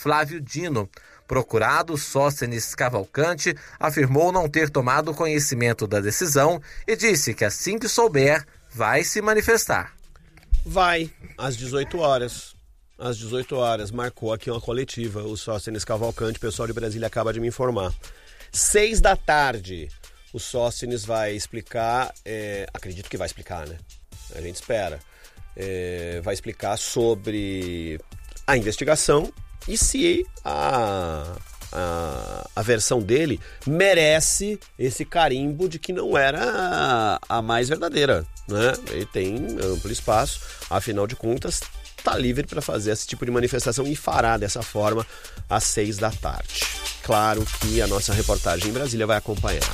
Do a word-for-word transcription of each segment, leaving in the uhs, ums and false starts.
Flávio Dino. Procurado, Sóstenes Cavalcante afirmou não ter tomado conhecimento da decisão e disse que assim que souber, vai se manifestar. Vai, às dezoito horas. Às dezoito horas, marcou aqui uma coletiva. O Sóstenes Cavalcante, o pessoal de Brasília acaba de me informar. Seis da tarde, o Sóstenes vai explicar, é, acredito que vai explicar, né? A gente espera. É, vai explicar sobre a investigação e se a, a, a versão dele merece esse carimbo de que não era a, a mais verdadeira, né? Ele tem amplo espaço, afinal de contas, está livre para fazer esse tipo de manifestação e fará dessa forma às seis da tarde. Claro que a nossa reportagem em Brasília vai acompanhar.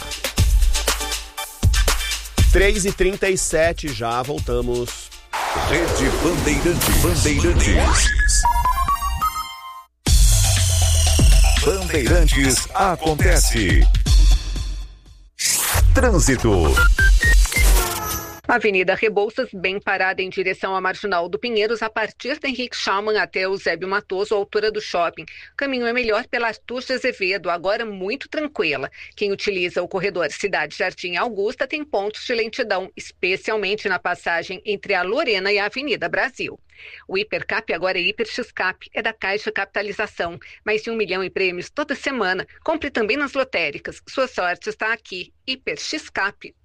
três e trinta e sete, já voltamos. Rede Bandeirantes. Bandeirantes. Bandeirantes acontece. Trânsito. Avenida Rebouças, bem parada em direção à Marginal do Pinheiros, a partir da Henrique Schaumann até Eusébio Matoso, altura do shopping. O caminho é melhor pela Artur de Azevedo, agora muito tranquila. Quem utiliza o corredor Cidade Jardim Augusta tem pontos de lentidão, especialmente na passagem entre a Lorena e a Avenida Brasil. O Hipercap agora é Hiperxcap, é da Caixa Capitalização. Mais de um milhão em prêmios toda semana. Compre também nas lotéricas. Sua sorte está aqui. Hiperxcap.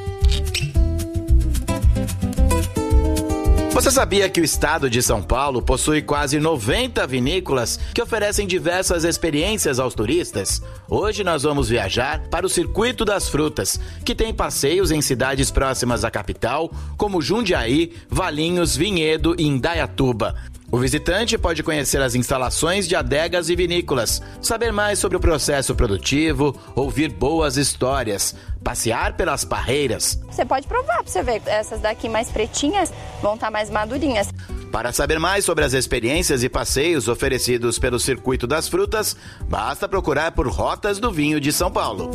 Você sabia que o estado de São Paulo possui quase noventa vinícolas que oferecem diversas experiências aos turistas? Hoje nós vamos viajar para o Circuito das Frutas, que tem passeios em cidades próximas à capital, como Jundiaí, Valinhos, Vinhedo e Indaiatuba. O visitante pode conhecer as instalações de adegas e vinícolas, saber mais sobre o processo produtivo, ouvir boas histórias, passear pelas parreiras. Você pode provar para você ver, essas daqui mais pretinhas vão estar mais madurinhas. Para saber mais sobre as experiências e passeios oferecidos pelo Circuito das Frutas, basta procurar por Rotas do Vinho de São Paulo.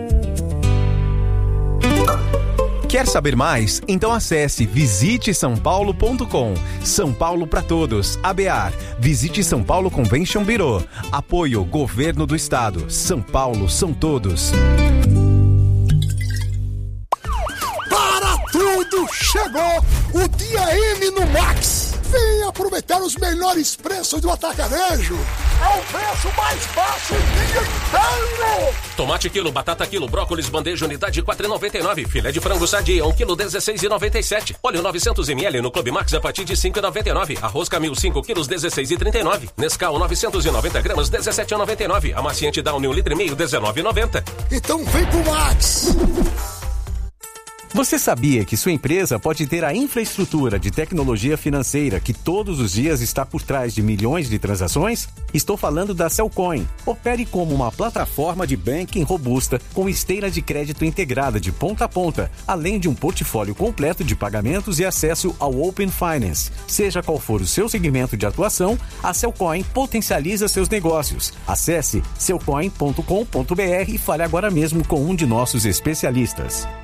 Quer saber mais? Então acesse visite são paulo ponto com. São Paulo para todos. A B A R. Visite São Paulo Convention Bureau. Apoio Governo do Estado. São Paulo são todos. Para tudo! Chegou o Dia M no Max! Vem aproveitar os melhores preços do atacarejo! É o preço mais baixo do dia inteiro! Tomate quilo, batata quilo, brócolis bandeja unidade quatro reais e noventa e nove. Filé de frango sadia, um quilo dezesseis reais e noventa e sete. Óleo novecentos mililitros no Clube Max a partir de cinco reais e noventa e nove. Arroz Camil cinco quilos, dezesseis reais e trinta e nove. Nescau novecentos e noventa gramas, dezessete reais e noventa e nove. Amaciante Downy um litro e meio, dezenove reais e noventa. Então vem pro Max! Você sabia que sua empresa pode ter a infraestrutura de tecnologia financeira que todos os dias está por trás de milhões de transações? Estou falando da Cellcoin. Opere como uma plataforma de banking robusta com esteira de crédito integrada de ponta a ponta, além de um portfólio completo de pagamentos e acesso ao Open Finance. Seja qual for o seu segmento de atuação, a Cellcoin potencializa seus negócios. Acesse cellcoin ponto com ponto b r e fale agora mesmo com um de nossos especialistas.